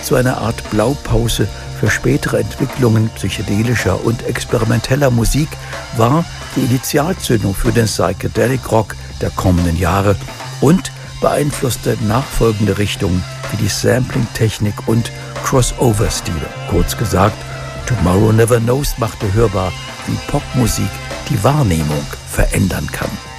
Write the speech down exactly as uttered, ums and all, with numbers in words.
zu einer Art Blaupause für spätere Entwicklungen psychedelischer und experimenteller Musik, war die Initialzündung für den Psychedelic Rock der kommenden Jahre und beeinflusste nachfolgende Richtungen wie die Sampling-Technik und Crossover-Stile. Kurz gesagt, Tomorrow Never Knows machte hörbar, wie Popmusik die Wahrnehmung verändern kann.